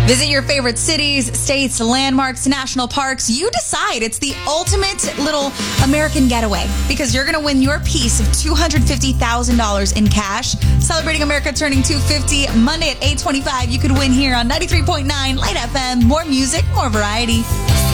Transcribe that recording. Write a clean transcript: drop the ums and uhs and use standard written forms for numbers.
Visit your favorite cities, states, landmarks, national parks. You decide. It's the ultimate little American getaway because you're going to win your piece of $250,000 in cash. Celebrating America turning 250 Monday at 8:25. You could win here on 93.9 Light FM. More music, more variety.